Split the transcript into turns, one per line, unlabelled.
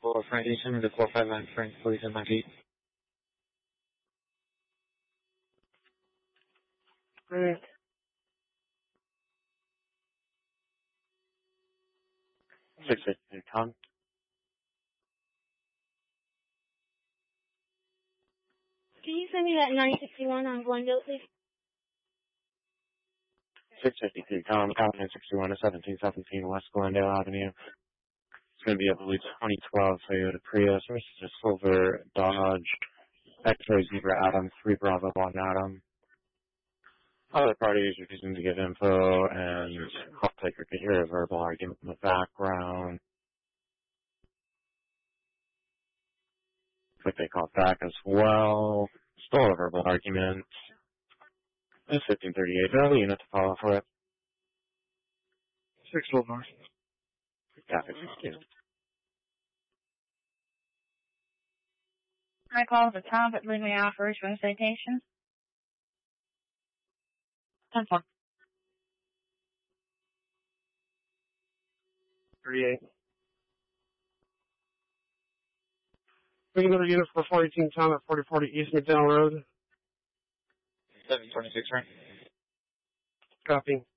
for Frank Easton to 459 Frank, please, in my feet.
Frank.
652, Tom.
Can you send me that 961 on Glendale, please?
652, Tom. Avenue 61 to 1717 West Glendale Avenue. It's going to be, I believe, 2012 Toyota Prius. This is a silver Dodge X-Ray Zebra Adam 3 Bravo 1 Adam. Other parties refusing to give info, and call taker could hear a verbal argument in the background. But they called back as well. Still a verbal argument. It's 1538. Early unit to follow for it.
6 Old North.
Traffic 16.
I call the Tom at Lead Me Offers for citation.
10-4. 38. We can go to unit 418 Tom at 4040 East McDowell Road.
726, right?
Copy.